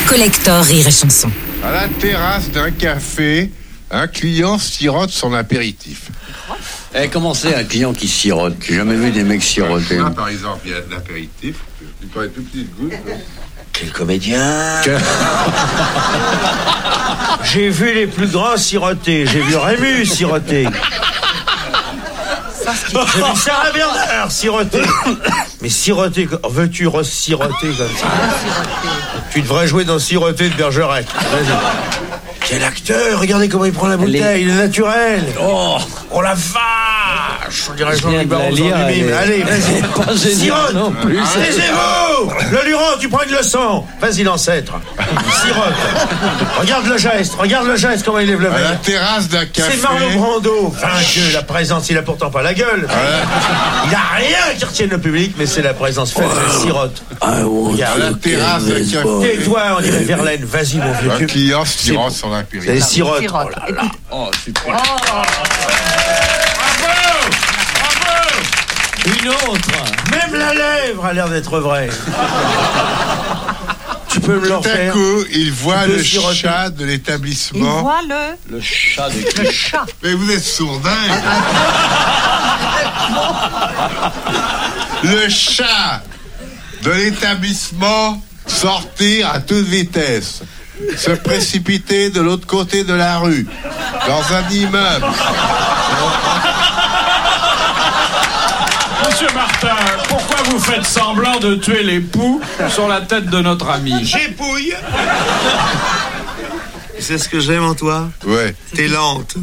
Collector Rire et Chanson. À la terrasse d'un café, un client sirote son apéritif. Comment c'est un client qui sirote? J'ai jamais vu des mecs siroter. Là, par exemple, il y a de l'apéritif. Tu prends une toute petite goutte. Quel comédien! J'ai vu les plus grands siroter. J'ai vu Rémus siroter. J'ai vu Sarah Bernard siroter. Mais siroter, veux-tu siroter comme ça? Tu devrais jouer dans Siroter de Bergerac. Vas-y. Quel acteur! Regardez comment il prend la bouteille, il est naturel. Oh la vache! On dirait Jean-Luc Baron dans du mime. Allez, vas-y. Sirote! Non plus. Taisez-vous! Le Luron, tu prends une leçon. Vas-y, l'ancêtre. Sirote. Regarde le geste, comment il lève le À la verre. terrasse d'un café. C'est Marlon Brando. Enfin, Dieu, la présence, il a pourtant pas la gueule. Il a rien qui retienne le public, mais c'est la présence faite. Sirote. À la terrasse d'un café. Tais-toi, on dirait Verlaine. Vas-y, mon vieux. Un client sirote son C'est apéritif. sirote. Sirote. Oh là là. Oh, super. Une autre. Même la lèvre a l'air d'être vraie. Tu peux me le Tout à refaire? coup, il voit Tu peux le siroter. chat de Il l'établissement. voit Le chat de le chat. Mais vous êtes sourdin. Le chat de l'établissement sortir à toute vitesse, se précipiter de l'autre côté de la rue, dans un immeuble. Monsieur Martin, pourquoi vous faites semblant de tuer les poux sur la tête de notre ami? J'épouille. C'est ce que j'aime en toi. Ouais. T'es lente.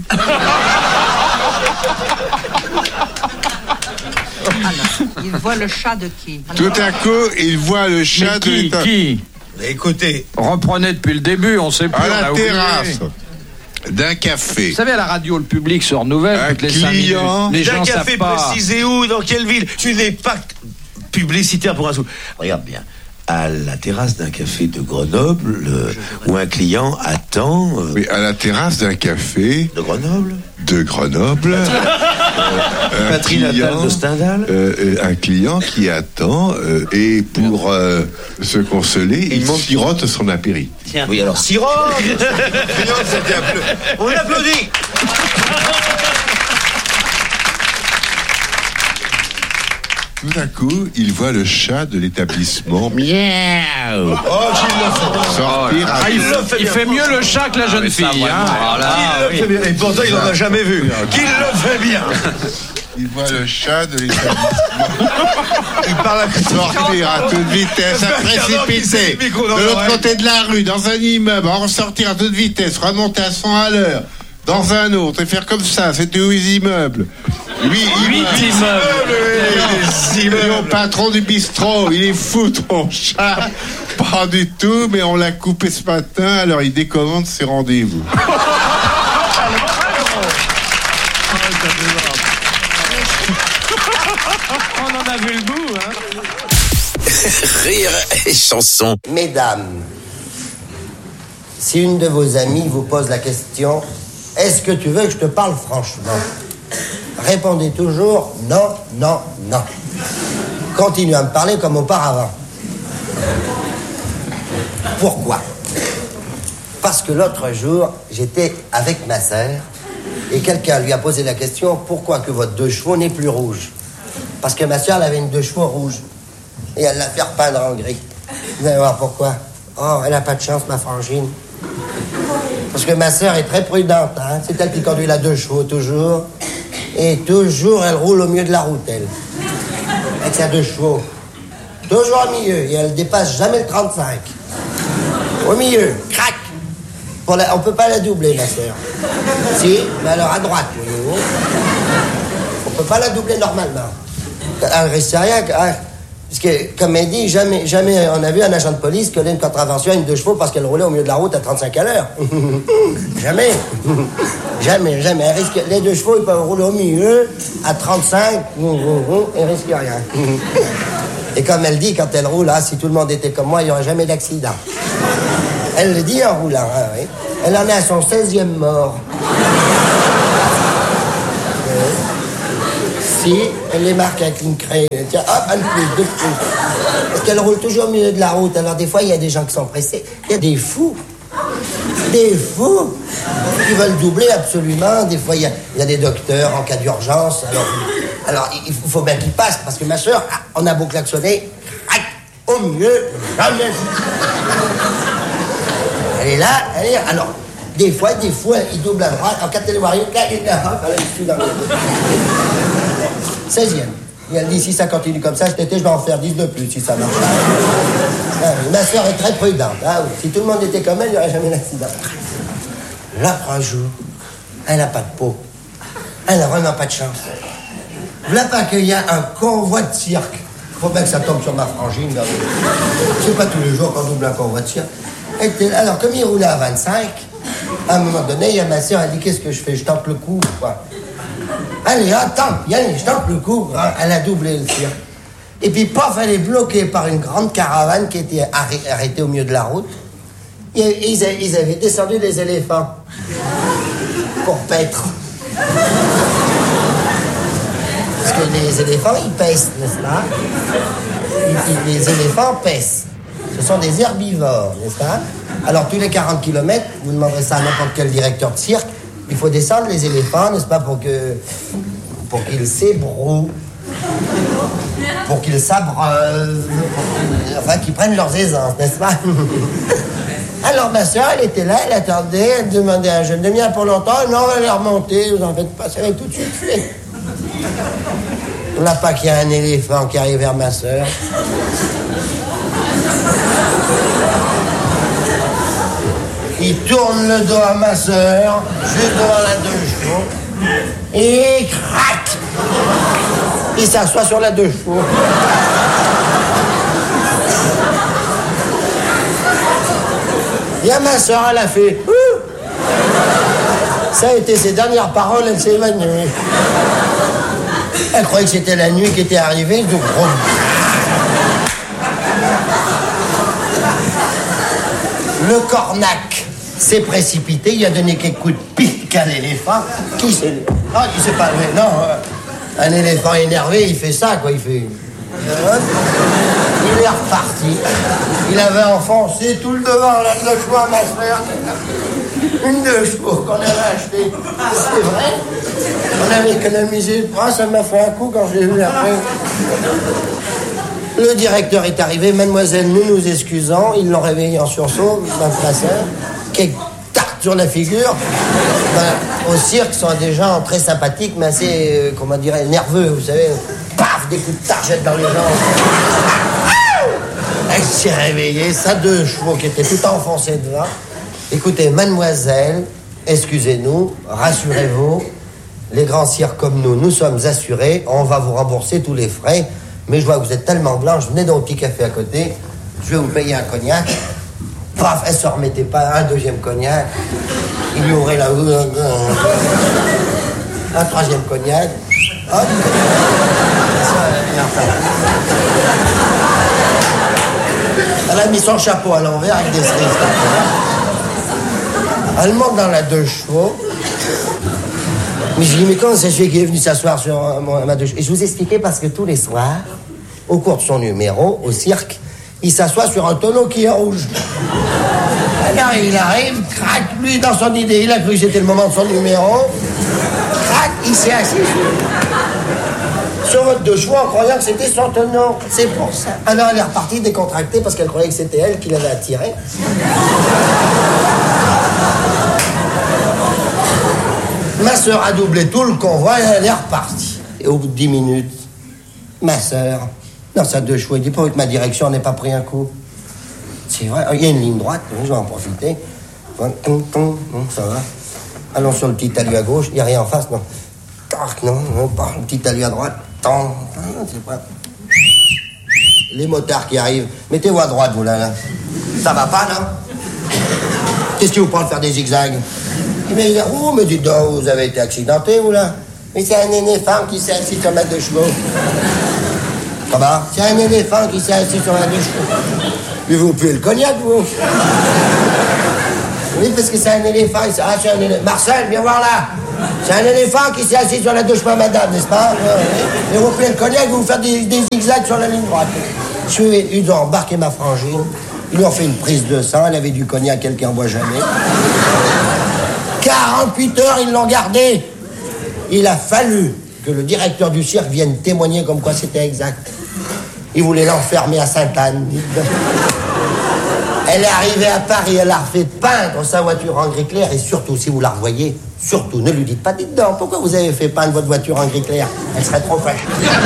Il voit le chat de qui? Tout à coup, il voit le chat de l'établissement. Qui Écoutez, Reprenez depuis le début, on sait plus. À on a la oublié. terrasse d'un café. Vous savez, à la radio, le public se renouvelle Un toutes les 5 client. minutes. Les d'un gens savent café pas. précisé où, dans quelle ville? Tu n'es pas publicitaire pour un sou. Regarde bien. À la terrasse d'un café de Grenoble, où un client attend. Oui, à la terrasse d'un café De Grenoble? de Grenoble. un Patrie natale de Stendhal. Un client qui attend et pour se consoler, il sirote son apéritif. Tiens. Oui, alors sirote. On applaudit. Tout à coup, il voit le chat de l'établissement Oh, qu'il le fait. sortir à Il fait mieux le chat que la jeune fille. Hein. Qu'il le fait bien. Et pourtant, il n'en a jamais vu. Qu'il le fait bien. Il voit le chat de l'établissement Il parle à sortir à toute vitesse, à précipiter de l'autre côté de la rue, dans un immeuble, en sortir à toute vitesse, remonter à 100 à l'heure, dans un autre, et faire comme ça. C'était 8 immeubles. 8 immeubles. Et au patron du bistrot, il est fou ton chat. Pas du tout, mais on l'a coupé ce matin, alors il décommande ses rendez-vous. On en a vu le bout. Hein. Rire et Chanson. Mesdames, si une de vos amies vous pose la question « Est-ce que tu veux que je te parle franchement ?» Répondez toujours « Non, non, non ». Continuez à me parler comme auparavant. Pourquoi? Parce que l'autre jour, j'étais avec ma sœur et quelqu'un lui a posé la question « Pourquoi que votre 2 chevaux n'est plus rouge ?» Parce que ma sœur, elle avait une 2 chevaux rouge. Et elle l'a fait repeindre en gris. Vous allez voir pourquoi. Oh, elle n'a pas de chance, ma frangine. Parce que ma sœur est très prudente, hein. C'est elle qui conduit la 2 chevaux, toujours. Et toujours, elle roule au milieu de la route, elle. Avec sa 2 chevaux. Toujours au milieu. Et elle dépasse jamais le 35. Au milieu. Crac. On peut pas la doubler, ma sœur. Si, mais alors à droite, voyez-vous. On peut pas la doubler normalement. Elle risque rien. Hein. Parce que, comme elle dit, jamais on a vu un agent de police qui allait une contravention à une 2 chevaux parce qu'elle roulait au milieu de la route à 35 à l'heure. Jamais. Jamais. Elle risque, les 2 chevaux, ils peuvent rouler au milieu à 35 et risquent rien. Et comme elle dit, quand elle roule, hein, si tout le monde était comme moi, il n'y aurait jamais d'accident. Elle le dit en roulant, hein, oui. Elle en est à son 16e mort. Si, elle les marque avec une craie. Tiens, hop, un de plus, deux de plus. Parce qu'elle roule toujours au milieu de la route. Alors des fois, il y a des gens qui sont pressés. Il y a des fous. Des fous qui veulent doubler absolument. Des fois, il y a des docteurs en cas d'urgence. Alors il faut bien qu'ils passent. Parce que ma soeur, on a beau klaxonner, au mieux, jamais. Elle est là, elle est... Alors, des fois, il double à droite. En cas de télévoirie, là, il est là. Elle est dans le... 16e. Et elle dit, si ça continue comme ça, cet été, je vais en faire 10 de plus, si ça marche. Ma soeur est très prudente. Ah, oui. Si tout le monde était comme elle, il n'y aurait jamais d'accident. Là, un jour, elle n'a pas de peau. Elle n'a vraiment pas de chance. Là, pas qu'il y a un convoi de cirque. Faut bien que ça tombe sur ma frangine. C'est pas tous les jours qu'on double un convoi de cirque. Alors, comme il roulait à 25, à un moment donné, il y a ma soeur, elle dit, qu'est-ce que je fais? Je tente le coup, quoi. Allez, attends, allez, je tente le coup. Elle a doublé le cirque. Et puis, paf, elle est bloquée par une grande caravane qui était arrêtée au milieu de la route. Et ils avaient descendu des éléphants pour paître. Parce que les éléphants, ils pèsent, n'est-ce pas? Les éléphants pèsent. Ce sont des herbivores, n'est-ce pas? Alors, tous les 40 km, vous demanderez ça à n'importe quel directeur de cirque, il faut descendre les éléphants, n'est-ce pas, pour qu'ils s'ébrouent, pour qu'ils s'abreuvent, enfin, qu'ils prennent leurs aisances, n'est-ce pas? Alors, ma soeur, elle était là, elle attendait, elle demandait à un jeune demi pour longtemps, non, elle est remontée, vous en faites pas, ça va tout de suite fait. Là, pas qu'il y a un éléphant qui arrive vers ma soeur. Il tourne le dos à ma soeur, juste devant la 2 chevaux, et crac! Il s'assoit sur la 2 chevaux. Et à ma soeur, elle a fait ouh! Ça a été ses dernières paroles, elle s'est évanouie. Elle croyait que c'était la nuit qui était arrivée, donc le cornac s'est précipité, il a donné quelques coups de pique à l'éléphant. Qui s'est... Ah, il s'est pas levé, non. Un éléphant énervé, il fait ça, quoi, il fait... Il est reparti. Il avait enfoncé tout le devant, la 2 chevaux à ma frère. Une 2 chevaux qu'on avait acheté. C'est vrai. On avait économisé le bras, ça m'a fait un coup quand je l'ai vu après. Le directeur est arrivé, mademoiselle, nous excusons, ils l'ont réveillé en sursaut, ma soeur, quelques tartes sur la figure. Au cirque, sont des gens très sympathiques, mais assez, comment dirais, nerveux, vous savez. Paf, des coups de targette dans les jambes. Elle s'est réveillée, sa 2 chevaux qui étaient tout enfoncés devant. Écoutez, mademoiselle, excusez-nous, rassurez-vous, les grands cirques comme nous sommes assurés, on va vous rembourser tous les frais. Mais je vois que vous êtes tellement blanche, venez dans le petit café à côté, je vais vous payer un cognac. Paf, elle se remettait pas, un 2e cognac. Il lui ouvrait la... Un 3e cognac. Hop. Elle a mis son chapeau à l'envers avec des cerises. Elle monte dans la 2 chevaux. Mais je dis, mais comment c'est celui qui est venu s'asseoir sur ma 2 chevaux? Et je vous expliquais parce que tous les soirs, au cours de son numéro, au cirque, il s'assoit sur un tonneau qui est rouge. Alors il arrive, crac, lui dans son idée, il a cru que c'était le moment de son numéro. Crac, il s'est assis sur votre 2 chevaux en croyant que c'était son tonneau. C'est pour ça. Alors elle est repartie décontractée parce qu'elle croyait que c'était elle qui l'avait attiré. Ma soeur a doublé tout le convoi et elle est repartie. Et au bout de 10 minutes, ma soeur, dans sa 2 chevaux, elle dit, pourquoi que ma direction n'est pas pris un coup? C'est vrai, il y a une ligne droite, je vais en profiter. Ça va. Allons sur le petit talus à gauche, il n'y a rien en face, non. Non, pas le petit talus à droite. C'est pas... Les motards qui arrivent, mettez-vous à droite, vous là. Ça va pas, non? Qu'est-ce qui vous prend de faire des zigzags? Mais oh, me dites donc, vous avez été accidenté, vous là? Mais c'est un éléphant qui s'est assis sur ma 2 chevaux. Comment? C'est un éléphant qui s'est assis sur ma 2 chevaux. Mais vous puez le cognac, vous? Oui, parce que c'est un éléphant. Ah, c'est un éléphant. Marcel, viens voir là. C'est un éléphant qui s'est assis sur la douche par madame, n'est-ce pas? Et vous prenez le cognac, vous faites des zigzags sur la ligne droite. Ils ont embarqué ma frangine, ils lui ont fait une prise de sang, elle avait du cognac, quelqu'un en boit jamais. 48 heures, ils l'ont gardé. Il a fallu que le directeur du cirque vienne témoigner comme quoi c'était exact. Il voulait l'enfermer à Sainte-Anne. Elle est arrivée à Paris, elle a refait peindre sa voiture en gris clair, et surtout, si vous la revoyez, surtout, ne lui dites pas, dites donc, pourquoi vous avez fait peindre votre voiture en gris clair? Elle serait trop fâchée.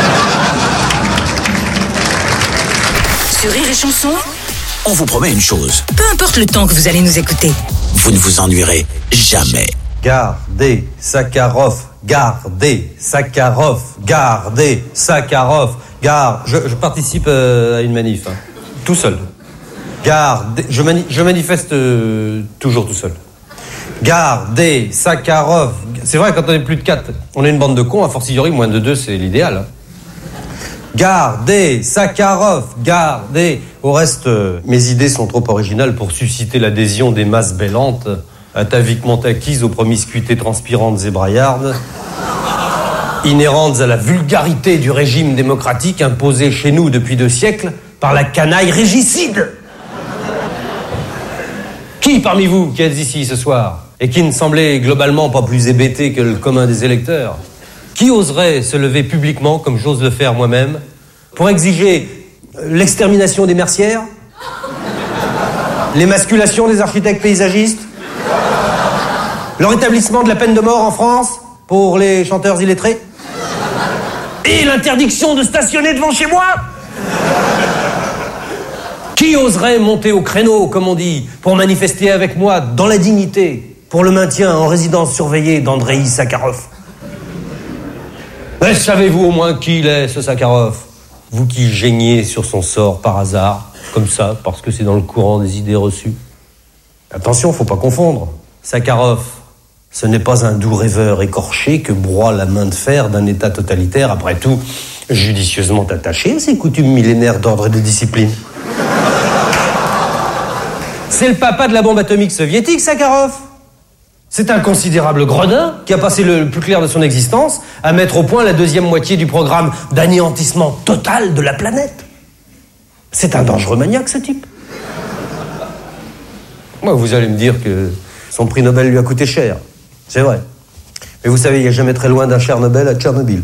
Sur Rire et Chanson, On vous promet une chose. peu importe le temps que vous allez nous écouter. Vous ne vous ennuierez jamais. Gardez Sakharov, gardez Sakharov, gardez Sakharov, Je participe à une manif, hein. Tout seul. Gardez, je manifeste toujours tout seul. Gardez Sakharov. C'est vrai, quand on est plus de 4, on est une bande de cons, a fortiori, moins de 2, c'est l'idéal. Hein. Gardez Sakharov, gardez. Au reste, mes idées sont trop originales pour susciter l'adhésion des masses bêlantes, ataviquement acquises aux promiscuités transpirantes et braillardes, inhérentes à la vulgarité du régime démocratique imposé chez nous depuis 2 siècles par la canaille régicide. Qui parmi vous qui êtes ici ce soir et qui ne semblait globalement pas plus hébété que le commun des électeurs, qui oserait se lever publiquement, comme j'ose le faire moi-même, pour exiger l'extermination des mercières, l'émasculation des architectes paysagistes, le rétablissement de la peine de mort en France pour les chanteurs illettrés, et l'interdiction de stationner devant chez moi? Qui oserait monter au créneau, comme on dit, pour manifester avec moi dans la dignité pour le maintien en résidence surveillée d'Andreï Sakharov? Mais savez-vous au moins qui il est, ce Sakharov? Vous qui geignez sur son sort par hasard, comme ça, parce que c'est dans le courant des idées reçues. Attention, faut pas confondre. Sakharov, ce n'est pas un doux rêveur écorché que broie la main de fer d'un État totalitaire, après tout, judicieusement attaché à ses coutumes millénaires d'ordre et de discipline. C'est le papa de la bombe atomique soviétique, Sakharov. C'est un considérable gredin qui a passé le plus clair de son existence à mettre au point la 2e moitié du programme d'anéantissement total de la planète. C'est un dangereux maniaque, ce type. Moi, vous allez me dire que son prix Nobel lui a coûté cher. C'est vrai. Mais vous savez, il n'y a jamais très loin d'un Cher-Nobel à Tchernobyl.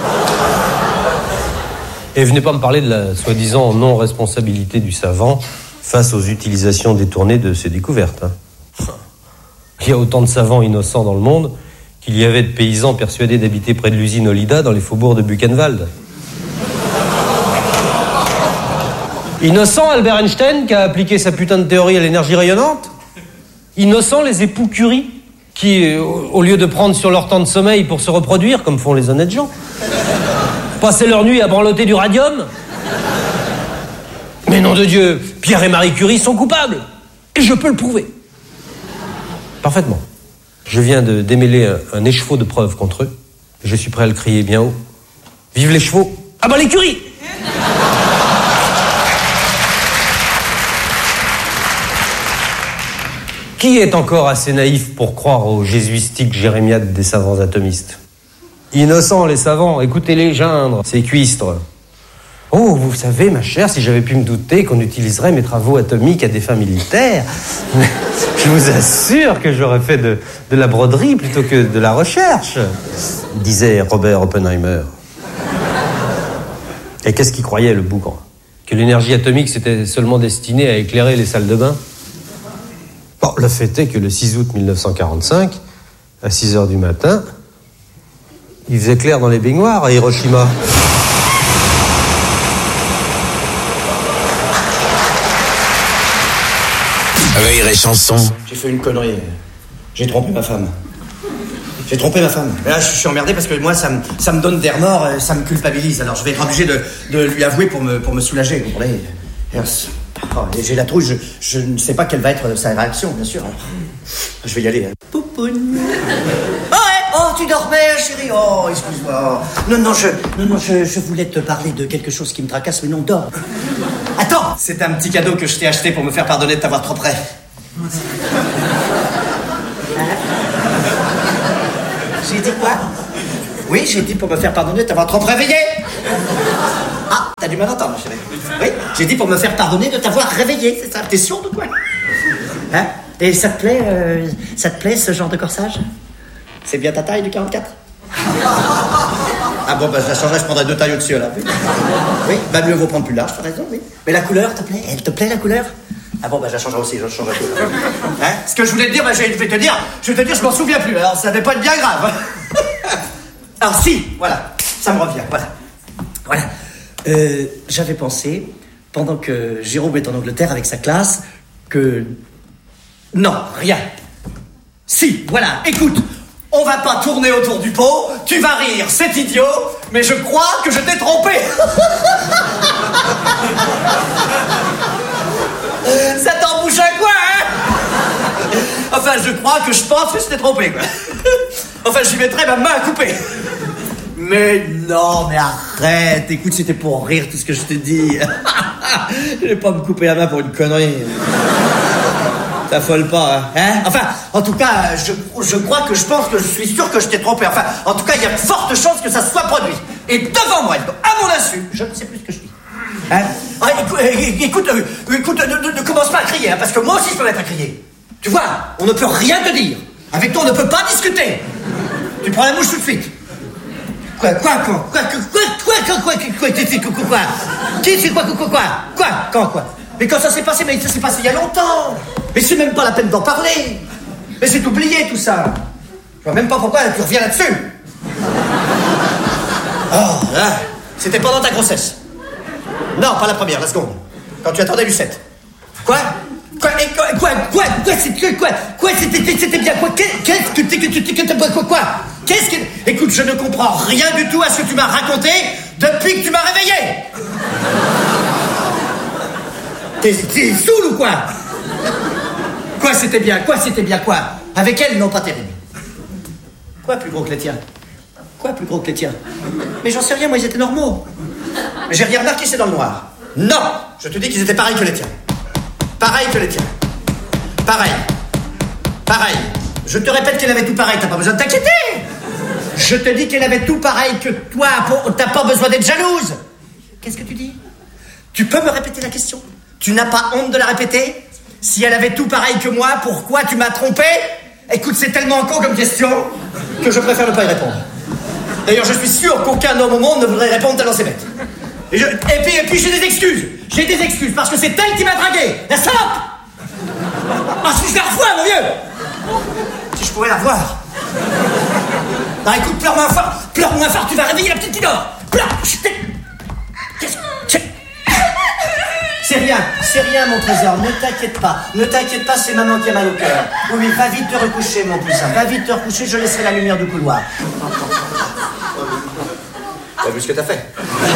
Et venez pas me parler de la soi-disant non-responsabilité du savant face aux utilisations détournées de ses découvertes. Hein. Il y a autant de savants innocents dans le monde qu'il y avait de paysans persuadés d'habiter près de l'usine Olida dans les faubourgs de Buchenwald. Innocent Albert Einstein qui a appliqué sa putain de théorie à l'énergie rayonnante? Innocent les époux Curie qui, au lieu de prendre sur leur temps de sommeil pour se reproduire, comme font les honnêtes gens, passaient leur nuit à branloter du radium? Mais nom de Dieu, Pierre et Marie Curie sont coupables. Et je peux le prouver. Parfaitement. Je viens de démêler un écheveau de preuves contre eux. Je suis prêt à le crier bien haut. Vive les chevaux! Ah bah les Curie! Qui est encore assez naïf pour croire aux jésuistiques jérémiades des savants atomistes? Innocents les savants, écoutez-les geindre, ces cuistres. Oh, vous savez, ma chère, si j'avais pu me douter qu'on utiliserait mes travaux atomiques à des fins militaires, je vous assure que j'aurais fait de la broderie plutôt que de la recherche, disait Robert Oppenheimer. Et qu'est-ce qu'il croyait, le boucan? Que l'énergie atomique, c'était seulement destiné à éclairer les salles de bain? Bon, le fait est que le 6 août 1945, à 6h du matin, il faisait clair dans les baignoires à Hiroshima. Rire et Chanson. J'ai fait une connerie. J'ai trompé ma femme. J'ai trompé ma femme. Et là, je suis emmerdé parce que moi, ça me donne des remords, ça me culpabilise. Alors, je vais être obligé de lui avouer pour me soulager, vous comprenez? Et j'ai la trouille, je ne sais pas quelle va être sa réaction, bien sûr. Alors, je vais y aller. Poupoune. Oh, tu dormais, chérie. Oh, excuse-moi. Non, je voulais te parler de quelque chose qui me tracasse, mais non, dors. Attends, c'est un petit cadeau que je t'ai acheté pour me faire pardonner de t'avoir trop près. J'ai dit quoi? Oui, j'ai dit pour me faire pardonner de t'avoir trop réveillé. Ah, t'as du mal à entendre, chérie. Oui, j'ai dit pour me faire pardonner de t'avoir réveillé, c'est ça? T'es sûr de quoi? Hein? Et ça te plaît ce genre de corsage? C'est bien ta taille du 44? Ah bon, bah je la changerai, je prendrai 2 tailles au-dessus, là. Oui, bah mieux vaut prendre plus large, t'as raison, oui. Mais la couleur, te plaît? Elle te plaît, la couleur? Ah bon, bah je la changerai aussi, je changerai la couleur. Hein? Ce que je voulais te dire, bah je vais te dire, je m'en souviens plus, alors ça n'est pas être bien grave. Alors si, voilà, ça me revient, voilà. J'avais pensé, pendant que Jérôme est en Angleterre avec sa classe, que... Non, rien. Si, voilà, écoute, on va pas tourner autour du pot, tu vas rire, c'est idiot, mais je crois que je t'ai trompé. Ça t'embouche à quoi, hein? Enfin, je pense que je t'ai trompé, quoi. Enfin, j'y mettrai ma main à couper. Mais non, mais arrête, écoute, c'était pour rire tout ce que je te dis. Je vais pas me couper la main pour une connerie. T'affole pas, hein? Enfin, en tout cas, je crois que je pense que je suis sûr que je t'ai trompé. Enfin, en tout cas, il y a de fortes chances que ça soit produit. Et devant moi, à mon insu, je ne sais plus ce que je dis. Hein? Ah, écoute, ne commence pas à crier, hein, parce que moi aussi je peux mettre à crier. Tu vois, on ne peut rien te dire. Avec toi, on ne peut pas discuter. Tu prends la mouche tout de suite. Quoi? Mais quand ça s'est passé, mais ça s'est passé il y a longtemps. Mais c'est même pas la peine d'en parler. Mais c'est oublié tout ça. Je vois même pas pourquoi tu reviens là-dessus. Oh, là, c'était pendant ta grossesse. Non, pas la première, la seconde. Quand tu attendais Lucette. Quoi? C'était bien quoi? Qu'est-ce que... Écoute, je ne comprends rien du tout à ce que tu m'as raconté depuis que tu m'as réveillé. T'es saoul ou quoi? Quoi c'était bien? Avec elle, non, pas terrible. Quoi plus gros que les tiens? Mais j'en sais rien, moi ils étaient normaux. Mais j'ai rien remarqué, c'est dans le noir. Non, je te dis qu'ils étaient pareils que les tiens. Pareil. Je te répète qu'elle avait tout pareil, t'as pas besoin de t'inquiéter. Je te dis qu'elle avait tout pareil que toi, t'as pas besoin d'être jalouse. Qu'est-ce que tu dis? Tu peux me répéter la question? Tu n'as pas honte de la répéter? Si elle avait tout pareil que moi, pourquoi tu m'as trompé? Écoute, c'est tellement con comme question que je préfère ne pas y répondre. D'ailleurs, je suis sûr qu'aucun homme au monde ne voudrait répondre tellement c'est bête. Et puis j'ai des excuses. Parce que c'est elle qui m'a dragué. La salope. Ah, si je la revois, mon vieux. Si je pourrais la revoir. Non, écoute, pleure-moi fort, tu vas réveiller la petite qui dort. Pleure. C'est rien, mon trésor, ne t'inquiète pas, c'est maman qui a mal au cœur. Oui, va vite te recoucher, mon poussin, je laisserai la lumière du couloir. T'as vu ce que t'as fait?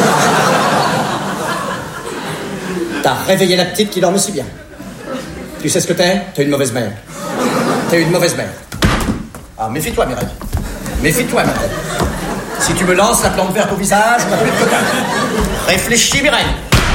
T'as réveillé la petite qui dorme si bien. Tu sais ce que t'es? T'es une mauvaise mère. Ah, méfie-toi, Mireille. Mireille. Si tu me lances la plante verte au visage, on va plus de coquin. Réfléchis, Mireille.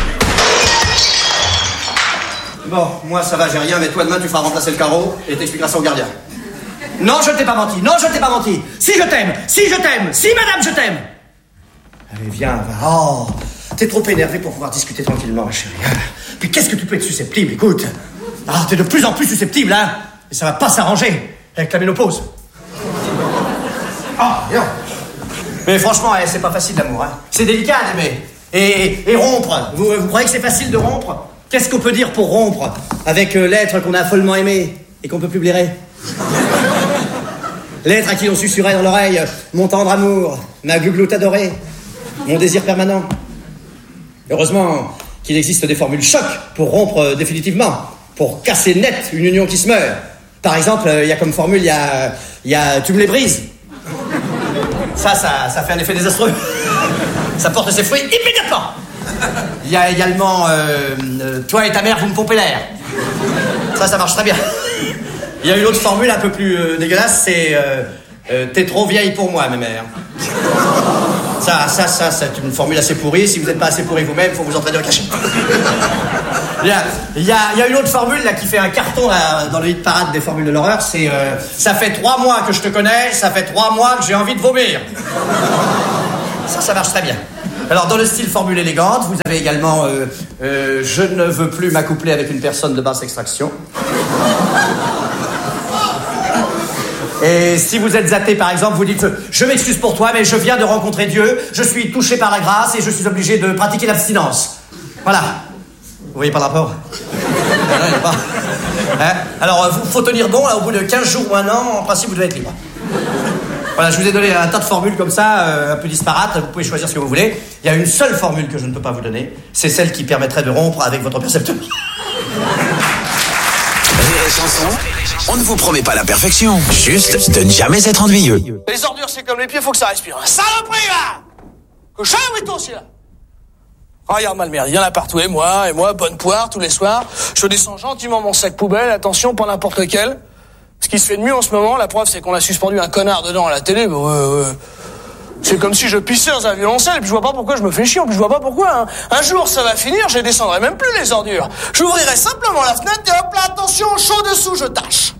Bon, moi ça va, j'ai rien, mais toi demain tu feras remplacer le carreau et t'expliqueras ça au gardien. Non, je ne t'ai pas menti. Si madame, je t'aime. Allez, viens, va. Oh, t'es trop énervé pour pouvoir discuter tranquillement, ma chérie. Puis qu'est-ce que tu peux être susceptible, écoute. Ah, t'es de plus en plus susceptible, hein. Et ça va pas s'arranger avec la ménopause. Ah, non. Mais franchement, c'est pas facile l'amour, hein. C'est délicat d'aimer. Et rompre. Vous croyez que c'est facile de rompre? Qu'est-ce qu'on peut dire pour rompre avec l'être qu'on a follement aimé et qu'on peut plus blairer? L'être à qui on susurrait dans l'oreille mon tendre amour, ma gugloute adorée, mon désir permanent. Heureusement qu'il existe des formules choc pour rompre définitivement, pour casser net une union qui se meurt. Par exemple, il y a comme formule, il y a tu me les brises. Ça fait un effet désastreux. Ça porte ses fruits immédiatement. Il y a également toi et ta mère, vous me pompez l'air. Ça marche très bien. Il y a une autre formule un peu plus dégueulasse, c'est t'es trop vieille pour moi, ma mère. Ça, c'est une formule assez pourrie. Si vous n'êtes pas assez pourri vous-même, faut vous entraîner au cachet. Il y a une autre formule là qui fait un carton là, dans le hit parade des formules de l'horreur, c'est ça fait 3 mois que je te connais, ça fait 3 mois que j'ai envie de vomir. Ça marche très bien. Alors dans le style formule élégante, vous avez également je ne veux plus m'accoupler avec une personne de basse extraction. Et si vous êtes athée, par exemple, vous dites « Je m'excuse pour toi, mais je viens de rencontrer Dieu, je suis touché par la grâce et je suis obligé de pratiquer l'abstinence. » Voilà. Vous voyez pas le rapport? Hein? Alors, faut tenir bon, là, au bout de 15 jours ou 1 an, en principe, vous devez être libre. Voilà, je vous ai donné un tas de formules comme ça, un peu disparates, vous pouvez choisir ce que vous voulez. Il y a une seule formule que je ne peux pas vous donner, c'est celle qui permettrait de rompre avec votre percepteur. Rire et chanson, on ne vous promet pas la perfection, juste de ne jamais être ennuyeux. Les ordures, c'est comme les pieds, faut que ça respire. Saloperie, là! Que je toi aussi, là! Regarde-moi le merde, il y en a partout, et moi, bonne poire, tous les soirs. Je descends gentiment mon sac poubelle, attention, pas n'importe lequel. Ce qui se fait de mieux en ce moment, la preuve, c'est qu'on a suspendu un connard dedans à la télé, ouais. C'est comme si je pissais dans un violoncelle, et puis je vois pas pourquoi je me fais chier, puis je vois pas pourquoi, hein. Un jour, ça va finir, je descendrai même plus les ordures. J'ouvrirai simplement la fenêtre, et hop là, attention, chaud dessous, je tâche.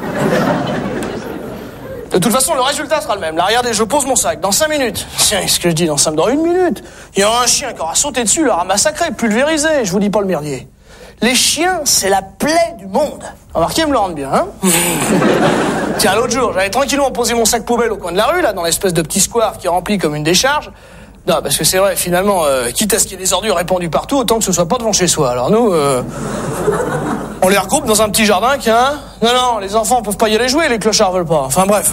De toute façon, le résultat sera le même. Là, regardez, je pose mon sac. Dans 5 minutes. Tiens, ce que je dis, dans 1 minute. Il y aura un chien qui aura sauté dessus, l'aura massacré, pulvérisé. Je vous dis pas le merdier. Les chiens, c'est la plaie du monde. Remarquez, me le rendent bien, hein. Tiens, l'autre jour, j'avais tranquillement posé mon sac poubelle au coin de la rue, là, dans l'espèce de petit square qui est rempli comme une décharge. Non, parce que c'est vrai, finalement, quitte à ce qu'il y ait des ordures répandues partout, autant que ce soit pas devant chez soi. Alors nous, on les regroupe dans un petit jardin qui a... Non, les enfants peuvent pas y aller jouer, les clochards veulent pas. Enfin bref...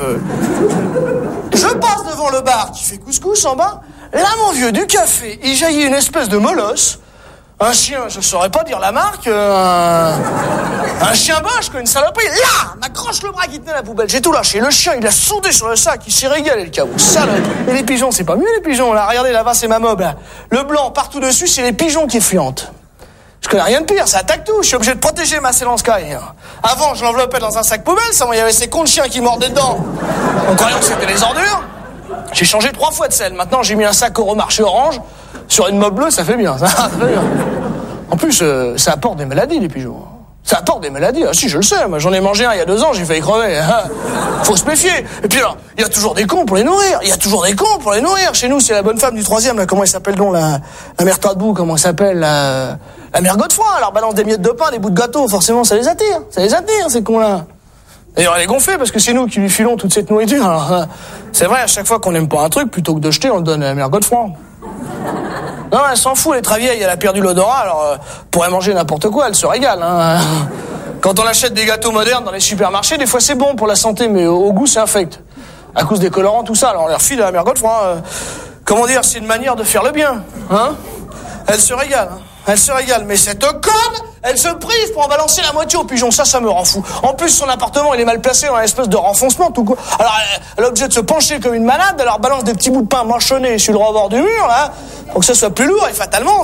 Je passe devant le bar qui fait couscous en bas. Là, mon vieux, du café, il jaillit une espèce de molosse. Un chien, je saurais pas dire la marque, un chien boche, quoi, une saloperie. Là, m'accroche le bras qui tenait la poubelle. J'ai tout lâché. Le chien, il a sauté sur le sac, il s'est régalé, le cabot. Salope. Et les pigeons, c'est pas mieux, les pigeons. Là, regardez, là-bas, c'est ma mob, là. Le blanc, partout dessus, c'est les pigeons qui fuyantent. Je connais rien de pire, ça attaque tout. Je suis obligé de protéger ma Ceylan Sky. Avant, je l'enveloppais dans un sac poubelle, ça, il y avait ces cons de chiens qui mordaient dedans. En croyant que c'était les ordures. J'ai changé 3 fois de selle. Maintenant, j'ai mis un sac au marché orange. Sur une mob bleue, ça fait bien. Ça fait bien. En plus, ça apporte des maladies, les pigeons. Ça apporte des maladies. Ah si, je le sais. Moi, j'en ai mangé un il y a 2 ans, j'ai failli crever. Faut se méfier. Et puis alors, il y a toujours des cons pour les nourrir. Chez nous, c'est la bonne femme du 3e, là. Comment elle s'appelle donc, la mère Tadbou, comment elle s'appelle, la mère Godefroy. Alors, balance des miettes de pain, des bouts de gâteau. Forcément, ça les attire, ces cons-là. D'ailleurs, elle est gonflée parce que c'est nous qui lui filons toute cette nourriture. Alors, c'est vrai, à chaque fois qu'on n'aime pas un truc, plutôt que de jeter, on le donne à la mère Godefroy. Non, elle s'en fout, elle est très vieille, elle a perdu l'odorat, alors pourrait manger n'importe quoi, elle se régale. Hein. Quand on achète des gâteaux modernes dans les supermarchés, des fois c'est bon pour la santé, mais au goût c'est infect. À cause des colorants, tout ça, alors on les refile à la mère Godefroy. Comment dire, c'est une manière de faire le bien. Hein. Elle se régale, mais cette conne, elle se prive pour en balancer la moitié aux pigeons, ça me rend fou. En plus, son appartement, il est mal placé dans une espèce de renfoncement, tout quoi. Alors, elle est obligée de se pencher comme une malade, elle leur balance des petits bouts de pain mâchonnés sur le rebord du mur, là, pour que ça soit plus lourd, et fatalement,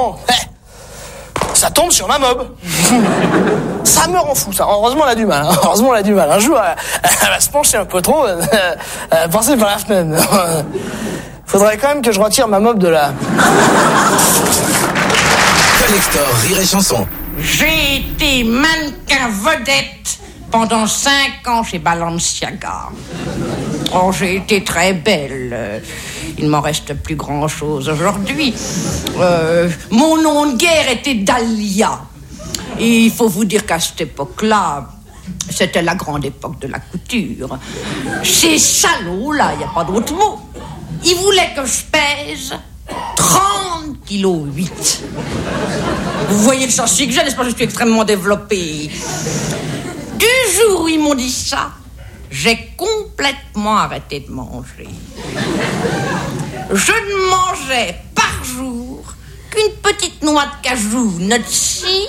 ça tombe sur ma mob. Ça me rend fou, ça. Heureusement, elle a du mal. Un jour, elle va se pencher un peu trop, elle va passer par la fenêtre. Faudrait quand même que je retire ma mob de là. Collector, Rire et Chanson. J'ai été mannequin vedette pendant 5 ans chez Balenciaga. Oh, j'ai été très belle. Il m'en reste plus grand-chose aujourd'hui. Mon nom de guerre était Dahlia. Et il faut vous dire qu'à cette époque-là, c'était la grande époque de la couture. Ces salauds-là, il n'y a pas d'autre mot. Ils voulaient que je pèse 30,8 kg. Vous voyez le châssis que j'ai, n'est-ce pas? Je suis extrêmement développée. Du jour où ils m'ont dit ça, j'ai complètement arrêté de manger. Je ne mangeais par jour qu'une petite noix de cajou nutty.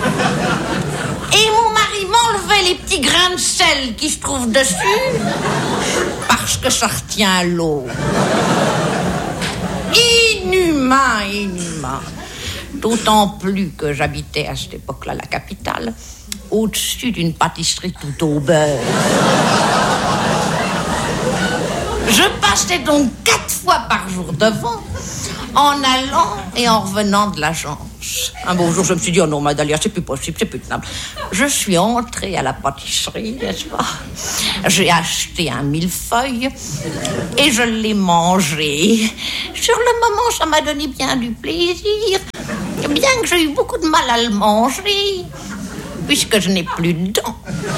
Et mon mari m'enlevait les petits grains de sel qui se trouvent dessus parce que ça retient l'eau. Inhumain. D'autant plus que j'habitais à cette époque-là la capitale, au-dessus d'une pâtisserie tout au beurre. Je passais donc 4 fois par jour devant, en allant et en revenant de l'agence. chance. Un beau jour, je me suis dit, oh non, Madalia, c'est plus possible, c'est plus tenable. Je suis entrée à la pâtisserie, n'est-ce pas? J'ai acheté un millefeuille et je l'ai mangé. Sur le moment, ça m'a donné bien du plaisir, bien que j'ai eu beaucoup de mal à le manger, puisque je n'ai plus de dents.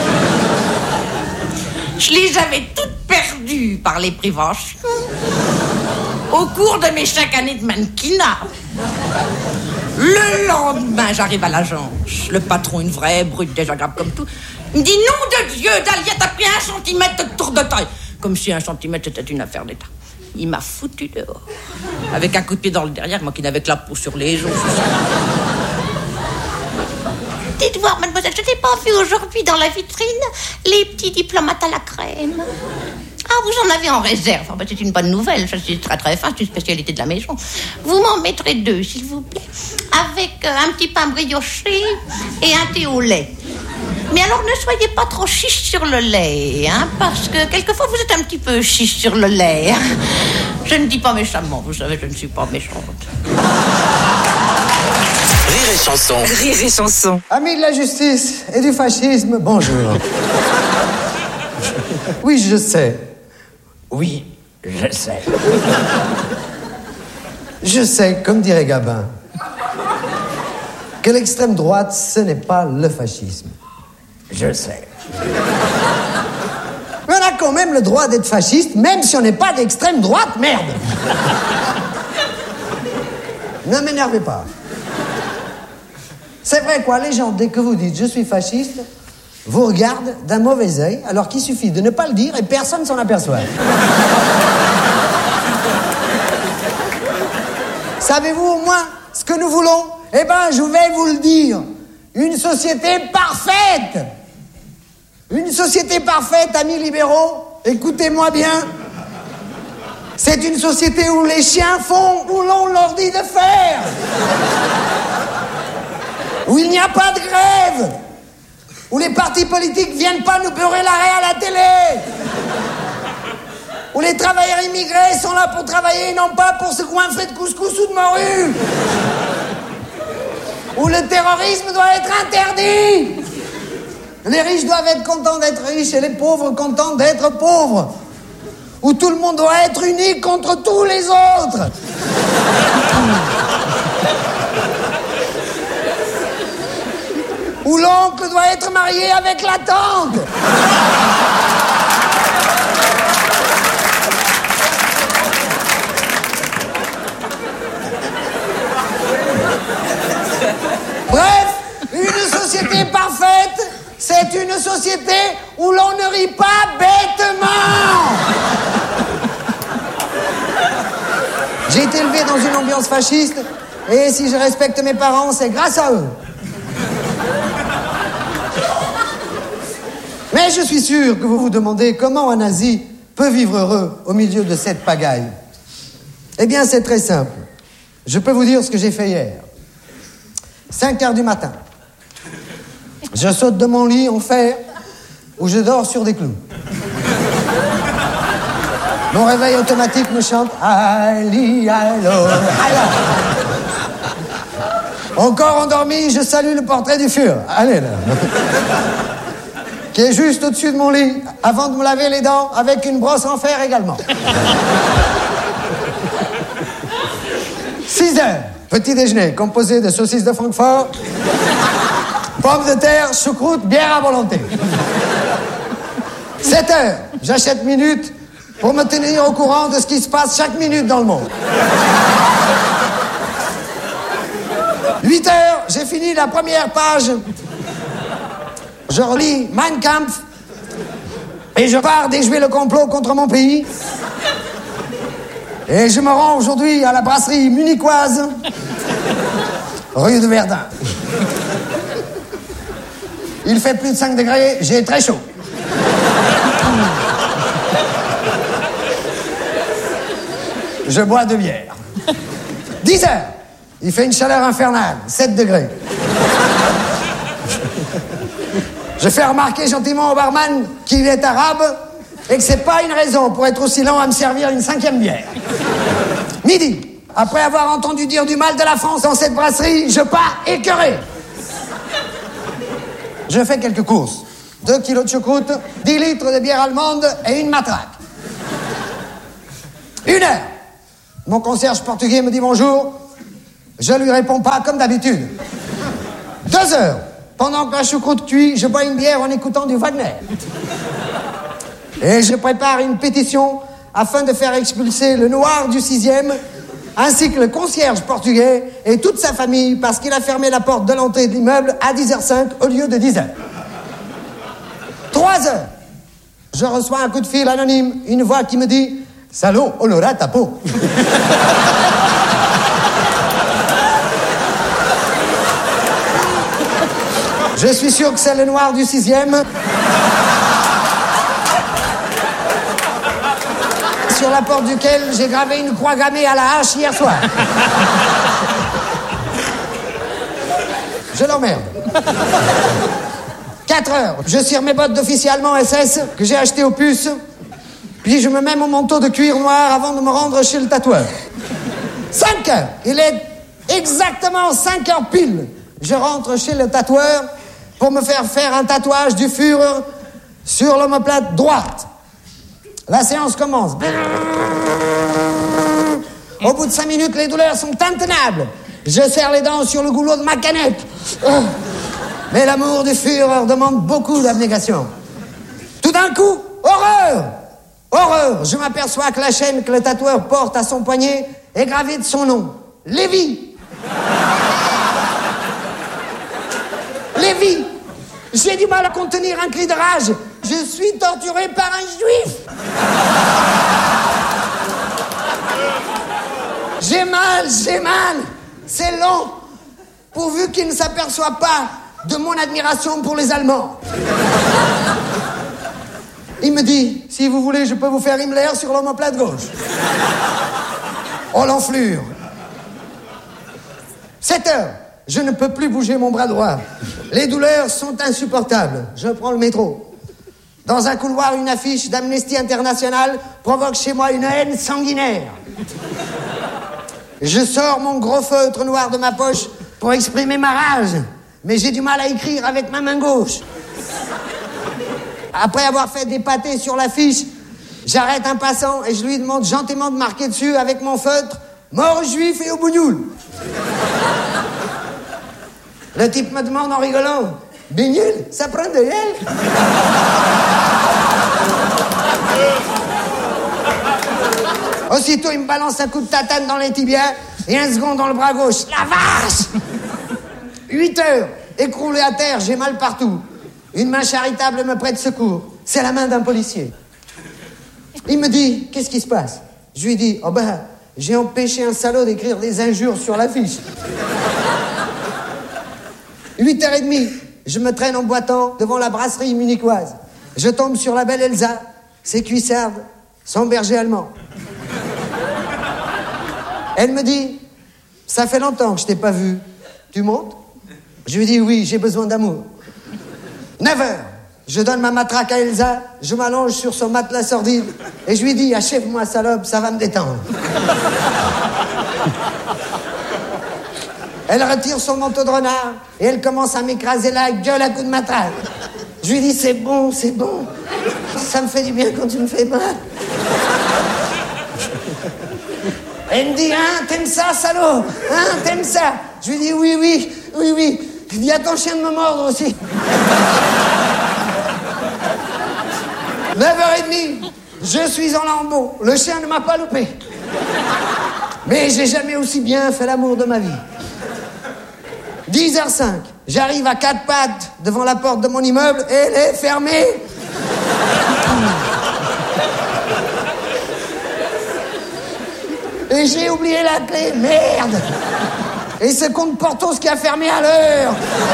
Je les avais toutes perdues par les privations au cours de mes 5 années de mannequinat. Le lendemain, j'arrive à l'agence. Le patron, une vraie brute désagréable comme tout, me dit, nom de Dieu, Dahlia, t'as pris 1 centimètre de tour de taille. Comme si 1 centimètre, c'était une affaire d'État. Il m'a foutu dehors. Avec un coup de pied dans le derrière, moi qui n'avais que la peau sur les os. Dites voir, mademoiselle, je n'ai pas vu aujourd'hui dans la vitrine les petits diplomates à la crème. Ah, vous en avez en réserve. Oh, ben, c'est une bonne nouvelle. Ça, c'est très très fin, c'est une spécialité de la maison. Vous m'en mettrez 2, s'il vous plaît. Avec un petit pain brioché et un thé au lait. Mais alors, ne soyez pas trop chiche sur le lait, hein, parce que quelquefois, vous êtes un petit peu chiche sur le lait. Je ne dis pas méchamment, vous savez, je ne suis pas méchante. Rire et chanson. Rire et chanson. Amis de la justice et du fascisme, bonjour. Oui, je sais. Oui, je sais. Je sais, comme dirait Gabin, que l'extrême droite, ce n'est pas le fascisme. Je sais. Mais on a quand même le droit d'être fasciste, même si on n'est pas d'extrême droite, merde. Ne m'énervez pas. C'est vrai quoi, les gens, dès que vous dites « je suis fasciste », vous regardent d'un mauvais œil, alors qu'il suffit de ne pas le dire et personne s'en aperçoit. Savez-vous au moins ce que nous voulons? Eh ben, je vais vous le dire. Une société parfaite. Une société parfaite, amis libéraux, écoutez-moi bien. C'est une société où les chiens font où l'on leur dit de faire. Où il n'y a pas de grève. Où les partis politiques viennent pas nous beurrer l'arrêt à la télé. Où les travailleurs immigrés sont là pour travailler et non pas pour se coinfrer de couscous ou de morue. Où le terrorisme doit être interdit. Les riches doivent être contents d'être riches et les pauvres contents d'être pauvres. Où tout le monde doit être uni contre tous les autres. Où l'oncle doit être marié avec la tante. Bref, une société parfaite, c'est une société où l'on ne rit pas bêtement. J'ai été élevé dans une ambiance fasciste, et si je respecte mes parents, c'est grâce à eux. Mais je suis sûr que vous vous demandez comment un nazi peut vivre heureux au milieu de cette pagaille. Eh bien, c'est très simple. Je peux vous dire ce que j'ai fait hier. 5h du matin. Je saute de mon lit en fer où je dors sur des clous. Mon réveil automatique me chante Ali, allo, allo. Encore endormi, je salue le portrait du Führer. Allez là. Qui est juste au-dessus de mon lit, avant de me laver les dents, avec une brosse en fer également. 6h, petit déjeuner, composé de saucisses de Francfort, pommes de terre, choucroute, bière à volonté. 7h, j'achète minutes pour me tenir au courant de ce qui se passe chaque minute dans le monde. 8h, j'ai fini la première page. Je relis Mein Kampf et je pars déjouer le complot contre mon pays. Et je me rends aujourd'hui à la brasserie munichoise, rue de Verdun. Il fait plus de 5 degrés, j'ai très chaud. Je bois 2 bières. 10h, il fait une chaleur infernale, 7 degrés. Je fais remarquer gentiment au barman qu'il est arabe et que c'est pas une raison pour être aussi lent à me servir une 5e bière. Midi, Après avoir entendu dire du mal de la France dans cette brasserie, je pars écœuré. Je fais quelques courses. 2 kilos de choucroute, 10 litres de bière allemande et une matraque. 1 heure. Mon concierge portugais me dit bonjour. Je lui réponds pas comme d'habitude. 2 heures. Pendant que la choucroute cuit, je bois une bière en écoutant du Wagner. Et je prépare une pétition afin de faire expulser le noir du 6e, ainsi que le concierge portugais et toute sa famille, parce qu'il a fermé la porte de l'entrée de l'immeuble à 10h05 au lieu de 10h. 3 heures. Je reçois un coup de fil anonyme, une voix qui me dit « Salaud, on aura ta peau ». Je suis sûr que c'est le noir du 6e. Sur la porte duquel j'ai gravé une croix gammée à la hache hier soir. Je l'emmerde. 4 heures. Je cire mes bottes d'officiellement SS que j'ai achetées au puces. Puis je me mets mon manteau de cuir noir avant de me rendre chez le tatoueur. 5 heures. Il est exactement 5 heures pile. Je rentre chez le tatoueur pour me faire un tatouage du Führer sur l'omoplate droite. La séance commence. Au bout de 5 minutes, les douleurs sont intenables. Je serre les dents sur le goulot de ma canette. Mais l'amour du Führer demande beaucoup d'abnégation. Tout d'un coup, horreur! Horreur! Je m'aperçois que la chaîne que le tatoueur porte à son poignet est gravée de son nom. Lévi! Lévi! J'ai du mal à contenir un cri de rage. Je suis torturé par un juif. J'ai mal. C'est long. Pourvu qu'il ne s'aperçoit pas de mon admiration pour les Allemands. Il me dit, si vous voulez, je peux vous faire Himmler sur l'omoplate gauche. Oh, l'enflure. 7 heures. Je ne peux plus bouger mon bras droit. Les douleurs sont insupportables. Je prends le métro. Dans un couloir, une affiche d'Amnesty International provoque chez moi une haine sanguinaire. Je sors mon gros feutre noir de ma poche pour exprimer ma rage. Mais j'ai du mal à écrire avec ma main gauche. Après avoir fait des pâtés sur l'affiche, j'arrête un passant et je lui demande gentiment de marquer dessus avec mon feutre « Mort aux juifs et aux bougnoul ». Le type me demande en rigolant « Bignul, ça prend de l'aile ?» Aussitôt, il me balance un coup de tatane dans les tibias et un second dans le bras gauche. La vache! 8 heures, écroulé à terre, j'ai mal partout. Une main charitable me prête secours. C'est la main d'un policier. Il me dit, qu'est-ce qui se passe? Je lui dis, oh ben, j'ai empêché un salaud d'écrire des injures sur l'affiche. 8h30, je me traîne en boitant devant la brasserie munichoise. Je tombe sur la belle Elsa, ses cuissardes, son berger allemand. Elle me dit, ça fait longtemps que je t'ai pas vu. Tu montes? Je lui dis, oui, j'ai besoin d'amour. 9 heures, je donne ma matraque à Elsa, je m'allonge sur son matelas sordide et je lui dis, achève-moi salope, ça va me détendre. Elle retire son manteau de renard et elle commence à m'écraser la gueule à coups de matraque. Je lui dis, c'est bon, ça me fait du bien quand tu me fais mal. Elle me dit, hein, t'aimes ça, salaud? Hein, t'aimes ça? Je lui dis, oui. Dis à ton chien de me mordre aussi. 9h30, je suis en lambeaux. Le chien ne m'a pas loupé. Mais j'ai jamais aussi bien fait l'amour de ma vie. 10h05, j'arrive à 4 pattes devant la porte de mon immeuble et elle est fermée. Et j'ai oublié la clé, merde. Et c'est compte Portos qui a fermé à l'heure.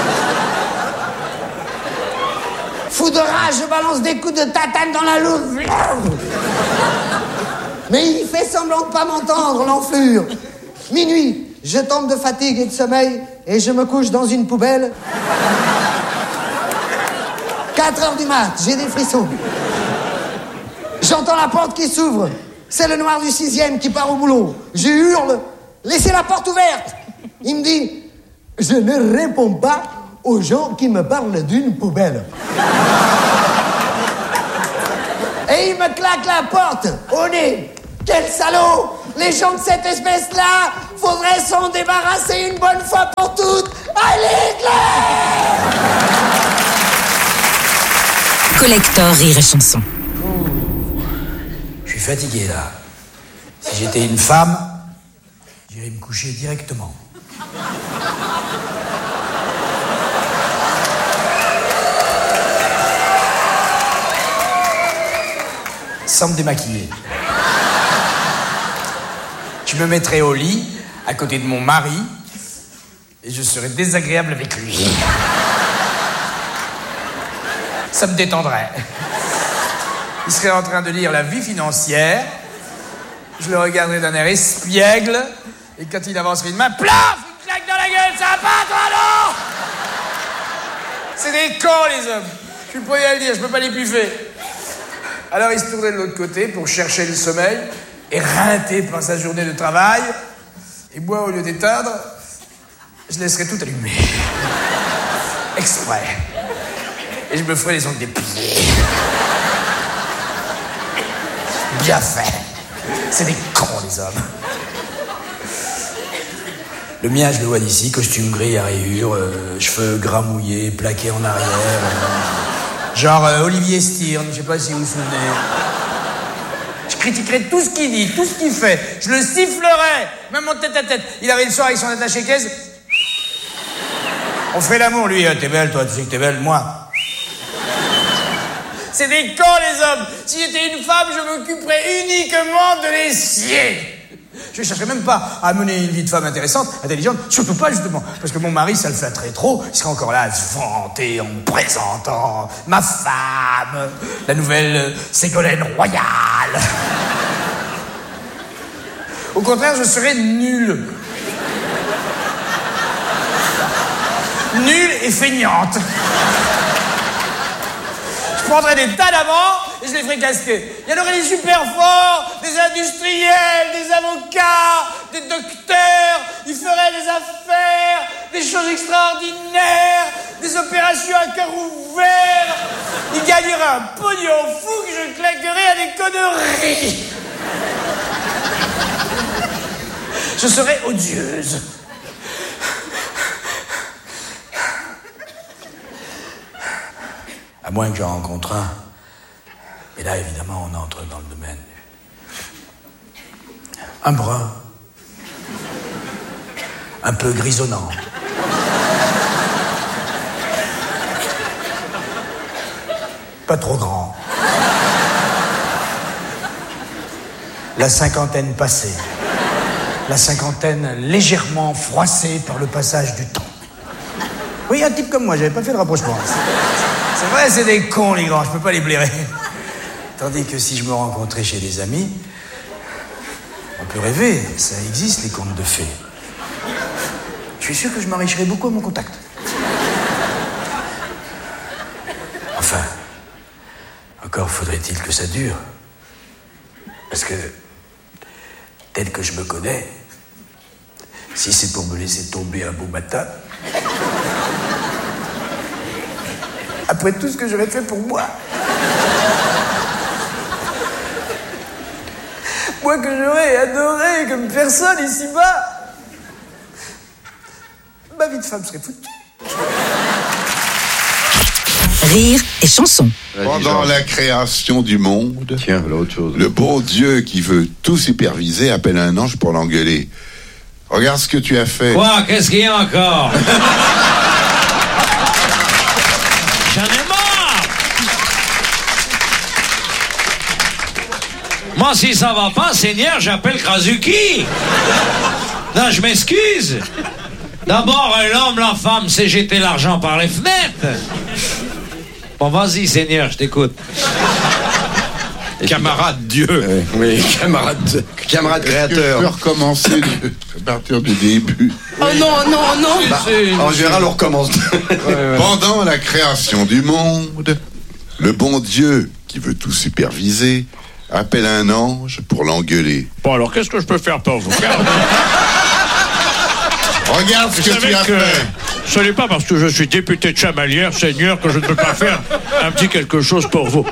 Fou de rage, je balance des coups de tatane dans la louve. Mais il fait semblant de pas m'entendre, l'enflure. Minuit, je tombe de fatigue et de sommeil et je me couche dans une poubelle. 4h du mat, j'ai des frissons. J'entends la porte qui s'ouvre. C'est le noir du 6e qui part au boulot. Je hurle laissez la porte ouverte. Il me dit, je ne réponds pas aux gens qui me parlent d'une poubelle. Et il me claque la porte au nez. Quel salaud! Les gens de cette espèce-là, faudrait s'en débarrasser une bonne fois pour toutes. Allez, Claire! Collector Rire et Chanson. Je suis fatigué, là. Si j'étais une femme, j'irais me coucher directement. Sans me démaquiller. Je me mettrais au lit, à côté de mon mari, et je serais désagréable avec lui. Ça me détendrait. Il serait en train de lire La Vie financière, je le regarderais d'un air espiègle, et quand il avancerait une main, plaf, une claque dans la gueule, ça va pas, toi, non? C'est des cons, les hommes. Je suis le premier à le dire, je peux pas les puffer. Alors il se tournait de l'autre côté pour chercher le sommeil, éreinté par sa journée de travail, et moi, au lieu d'éteindre, je laisserais tout allumé. Exprès. Et je me ferais les ongles des pieds. Bien fait. C'est des cons, les hommes. Le mien, je le vois d'ici, costume gris à rayures, cheveux gras mouillés, plaqués en arrière. Genre Olivier Stirn, je sais pas si vous vous souvenez. Je critiquerais tout ce qu'il dit, tout ce qu'il fait. Je le sifflerais, même en tête à tête. Il arrive le soir avec son attaché-caisse. On ferait l'amour, lui. T'es belle, toi, tu sais que t'es belle, moi. C'est des cons, les hommes. Si j'étais une femme, je m'occuperais uniquement de les scier. Je ne chercherais même pas à mener une vie de femme intéressante, intelligente. Surtout pas, justement. Parce que mon mari, ça le flatterait trop. Il serait encore là à se vanter en me présentant ma femme, la nouvelle Ségolène Royale. Au contraire, je serais nul. Nulle et feignante. Je prendrais des tas d'amants et je les ferais casquer. Il y en aurait des super forts, des industriels, des avocats, des docteurs. Ils feraient des affaires, des choses extraordinaires, des opérations à cœur ouvert. Ils gagneraient un pognon fou que je claquerais à des conneries. Je serais odieuse. À moins que j'en rencontre un. Et là, évidemment, on entre dans le domaine. Un brun. Un peu grisonnant. Pas trop grand. La cinquantaine passée. La cinquantaine légèrement froissée par le passage du temps. Oui, un type comme moi, j'avais pas fait le rapprochement. C'est vrai, c'est des cons, les grands, je peux pas les blairer. Tandis que si je me rencontrais chez des amis, on peut rêver, ça existe, les contes de fées. Je suis sûr que je m'enrichirais beaucoup à mon contact. Enfin, encore faudrait-il que ça dure. Parce que, tel que je me connais, si c'est pour me laisser tomber un beau matin... Après tout ce que j'aurais fait pour moi. Moi que j'aurais adoré comme personne ici-bas. Ma vie de femme serait foutue. Rire et chanson. Pendant la création du monde, le bon Dieu qui veut tout superviser appelle un ange pour l'engueuler. Regarde ce que tu as fait. Quoi? Qu'est-ce qu'il y a encore? J'en ai marre! Moi, si ça va pas, Seigneur, j'appelle Krasuki. Non, je m'excuse. D'abord, l'homme, la femme, c'est jeter l'argent par les fenêtres. Bon, vas-y, Seigneur, je t'écoute. Camarade Dieu. Oui, camarade créateur. Je peux recommencer à partir du début. Oh non, non, non. En général, on recommence. Pendant la création du monde, le bon Dieu, qui veut tout superviser, appelle un ange pour l'engueuler. Bon, alors, qu'est-ce que je peux faire pour vous? Regarde ce que tu as fait. Ce n'est pas parce que je suis député de Chamalières, Seigneur, que je ne peux pas faire un petit quelque chose pour vous.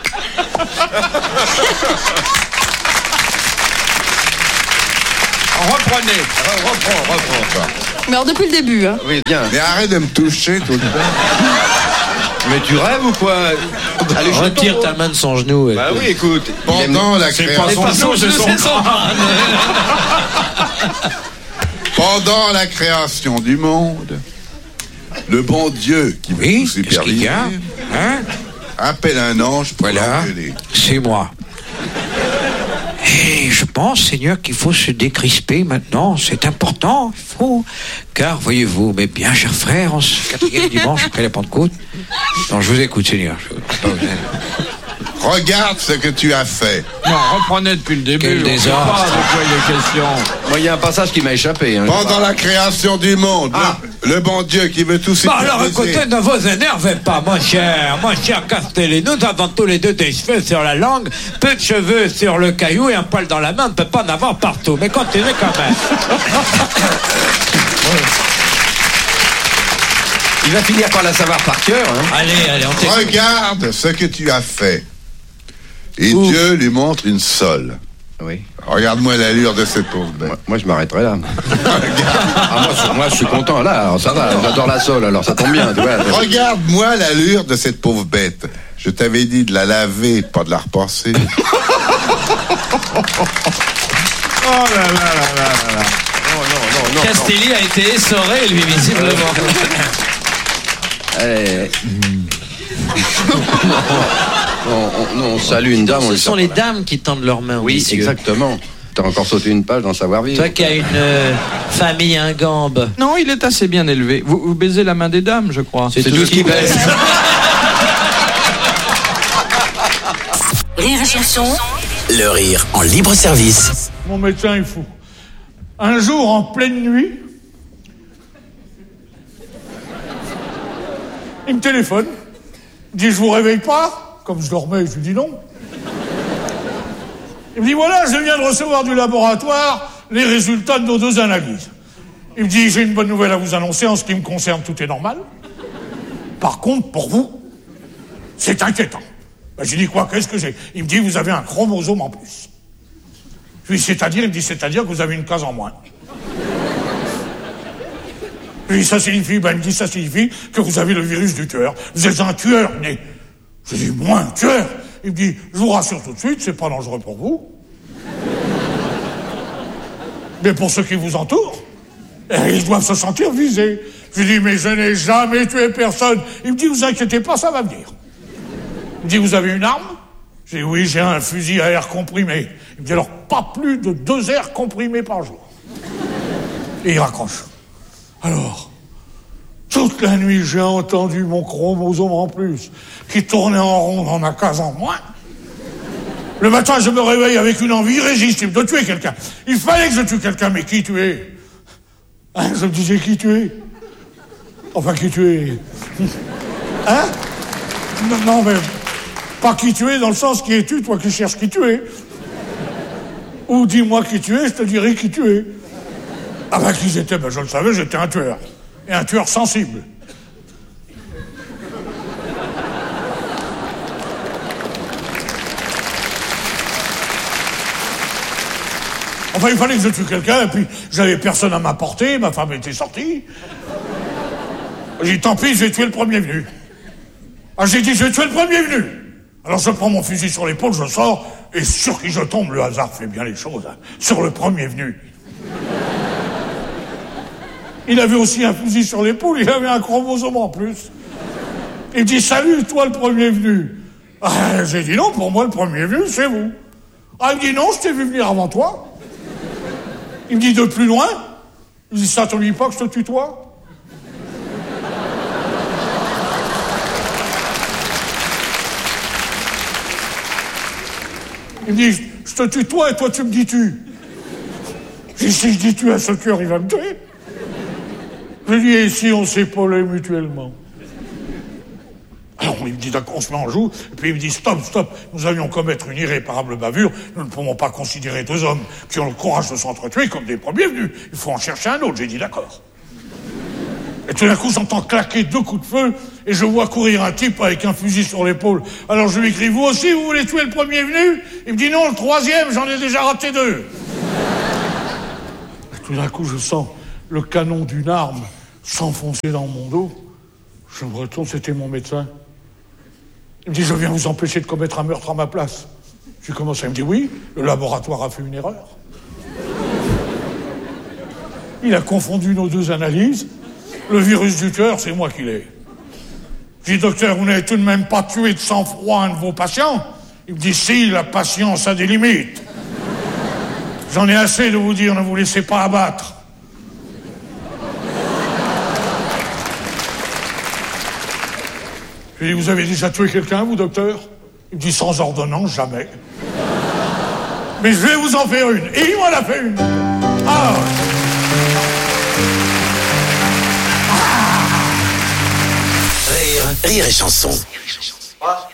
Reprenez. Reprends. Mais alors depuis le début, hein. Oui, bien. Mais arrête de me toucher tout le temps. Mais tu rêves ou quoi? Allez, retire ta main de son genou. Bah oui, écoute. Pendant la création... Pendant la création du monde, le bon Dieu qui veut tout superviser appelle un ange pour l'engueuler. C'est moi. Et je pense, Seigneur, qu'il faut se décrisper maintenant. C'est important, il faut. Car, voyez-vous, mes bien chers frères, en ce 4e dimanche après la Pentecôte. Non, je vous écoute, Seigneur. Regarde ce que tu as fait. Non, reprenez depuis le début. Quel désastre. De quoi il est question. Moi, il y a un passage qui m'a échappé. Hein, pendant la création du monde, le bon Dieu qui veut tout superviser. Alors, écoutez, ne vous énervez pas, mon cher Castelli. Nous avons tous les deux des cheveux sur la langue, peu de cheveux sur le caillou et un poil dans la main. On ne peut pas en avoir partout. Mais continuez quand même. Il va finir par la savoir par cœur. Hein. Allez, on t'écoute. Regarde ce que tu as fait. Et Dieu lui montre une sole. Oui. Regarde-moi l'allure de cette pauvre bête. Moi, je m'arrêterai là. Moi, je suis content là. Alors, ça va, j'adore la sole, alors ça tombe bien. Tu vois. Regarde-moi l'allure de cette pauvre bête. Je t'avais dit de la laver, pas de la repasser. Oh là là. Non. Castelli a été essoré, lui, visiblement. On salue une dame. Ce sont les dames qui tendent leurs mains. Oui, messieurs. Exactement. T'as encore sauté une page dans Savoir-vivre. Toi qui as une famille ingambe. Non, il est assez bien élevé. Vous baisez la main des dames, je crois. C'est tout ce qui baise. Rire et chanson. Le rire en libre service. Mon médecin est fou. Un jour, en pleine nuit, il me téléphone. Il me dit, je vous réveille pas? Comme je dormais, je lui dis non. Il me dit, voilà, je viens de recevoir du laboratoire les résultats de nos 2 analyses. Il me dit, j'ai une bonne nouvelle à vous annoncer. En ce qui me concerne, tout est normal. Par contre, pour vous, c'est inquiétant. Ben, j'ai dit, quoi, qu'est-ce que j'ai? Il me dit, vous avez un chromosome en plus. Je lui dis, c'est-à-dire? Il me dit, c'est-à-dire que vous avez une case en moins. Je lui dis, ça signifie? Ben, il me dit, ça signifie que vous avez le virus du tueur. Vous êtes un tueur né. Je lui dis, moi, un tueur? Il me dit, je vous rassure tout de suite, c'est pas dangereux pour vous. Mais pour ceux qui vous entourent, ils doivent se sentir visés. Je lui dis, mais je n'ai jamais tué personne. Il me dit, vous inquiétez pas, ça va venir. Il me dit, vous avez une arme? Je dis, oui, j'ai un fusil à air comprimé. Il me dit, alors, pas plus de 2 airs comprimés par jour. Et il raccroche. Alors, toute la nuit, j'ai entendu mon chromosome en plus, qui tournait en rond dans ma case en moins. Le matin, je me réveille avec une envie irrésistible de tuer quelqu'un. Il fallait que je tue quelqu'un, mais qui tuer? Hein, je me disais, qui tuer? Enfin, qui tuer? Hein? Non, mais pas qui tuer dans le sens qui es-tu, toi qui cherches qui tuer. Ou dis-moi qui tu es, je te dirai qui tu es. Ah ben qui j'étais? Ben je le savais, j'étais un tueur. Et un tueur sensible. Enfin, il fallait que je tue quelqu'un, et puis j'avais personne à m'apporter, ma femme était sortie. J'ai dit, tant pis, je vais tuer le premier venu. Ah, j'ai dit, je vais tuer le premier venu. Alors je prends mon fusil sur l'épaule, je sors, et sur qui je tombe, le hasard fait bien les choses, hein, sur le premier venu. Il avait aussi un fusil sur l'épaule, il avait un chromosome en plus. Il me dit, salut, toi le premier venu. Ah, j'ai dit, non, pour moi le premier venu, c'est vous. Ah, il me dit, non, je t'ai vu venir avant toi. Il me dit, de plus loin. Il me dit, ça te dit pas que je te tutoie? Il me dit, je te tutoie et toi tu me dis tu. J'ai dit, si je dis tu à ce cœur, il va me tuer. Je lui dis, et si on s'épaulait mutuellement? Alors il me dit, d'accord, on se met en joue, et puis il me dit, stop, nous allions commettre une irréparable bavure, nous ne pouvons pas considérer 2 hommes qui ont le courage de s'entretuer comme des premiers venus. Il faut en chercher un autre. J'ai dit, d'accord. Et tout d'un coup, j'entends claquer 2 coups de feu et je vois courir un type avec un fusil sur l'épaule. Alors je lui crie, vous aussi, vous voulez tuer le premier venu? Il me dit non, le 3e, j'en ai déjà raté 2. Et tout d'un coup, je sens le canon d'une arme s'enfoncer dans mon dos. Je me retourne, c'était mon médecin. Il me dit, je viens vous empêcher de commettre un meurtre à ma place. J'ai commencé, il me dit, oui, le laboratoire a fait une erreur. Il a confondu nos 2 analyses. Le virus du cœur, c'est moi qui l'ai. Je dis, docteur, vous n'avez tout de même pas tué de sang-froid un de vos patients? Il me dit, si, la patience a des limites. J'en ai assez de vous dire, ne vous laissez pas abattre. Je lui dis, vous avez déjà tué quelqu'un, vous, docteur? Il me dit, sans ordonnance, jamais. Mais je vais vous en faire une. Et il m'en a fait une. Ah! Rire et chanson.